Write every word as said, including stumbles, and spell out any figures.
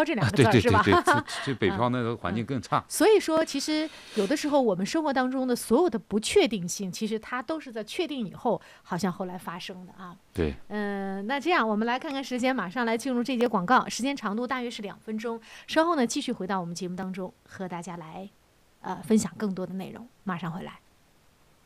漂这两个字、 啊、对对是吧？ 对对，这这北漂那个环境更差、嗯。 所以说，其实有的时候我们生活当中的所有的不确定性，其实它都是在确定以后，好像后来发生的啊。 对， 嗯、呃，那这样我们来看看时间，马上来进入这节广告，时间长度大约是两分钟。稍后呢，继续回到我们节目当中，和大家来呃分享更多的内容。马上回来。